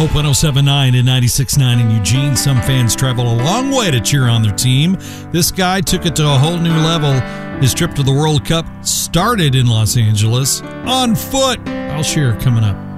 Hope 107.9 and 96.9 in Eugene. Some fans travel a long way to cheer on their team. This guy took it to a whole new level. His trip to the World Cup started in Los Angeles on foot. I'll share coming up.